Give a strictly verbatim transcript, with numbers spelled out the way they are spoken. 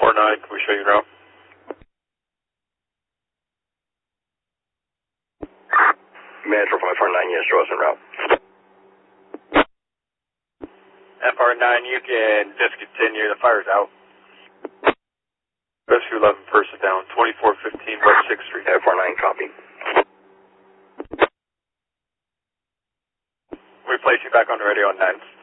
four nine, can we show you route? Metro five four nine, yes, show us en route. F R nine, you can discontinue, the fire's out. Rescue eleven, person down, twenty-four fifteen West sixth Street. F R nine, copy. We place you back on the radio on nine.